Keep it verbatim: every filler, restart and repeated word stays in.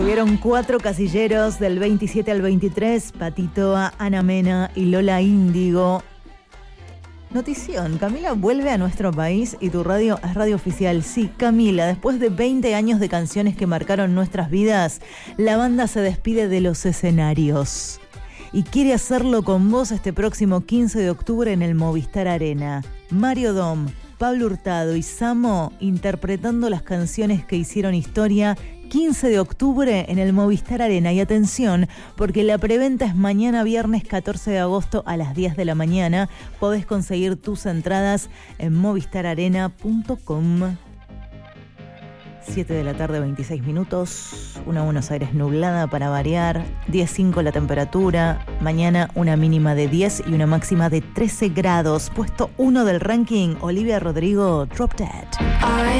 Subieron cuatro casilleros del veintisiete al veintitrés, Patitoa, Ana Mena y Lola Índigo. Notición, Camila vuelve a nuestro país y tu radio es radio oficial. Sí, Camila, después de veinte años de canciones que marcaron nuestras vidas, la banda se despide de los escenarios. Y quiere hacerlo con vos este próximo quince de octubre en el Movistar Arena. Mario Dom, Pablo Hurtado y Samo interpretando las canciones que hicieron historia. quince de octubre en el Movistar Arena. Y atención, porque la preventa es mañana viernes catorce de agosto a las diez de la mañana. Podés conseguir tus entradas en movistar arena punto com. siete de la tarde, veintiséis minutos. Una Buenos Aires nublada para variar. diez punto cinco la temperatura. Mañana una mínima de diez y una máxima de trece grados. Puesto uno del ranking, Olivia Rodrigo, Drop Dead.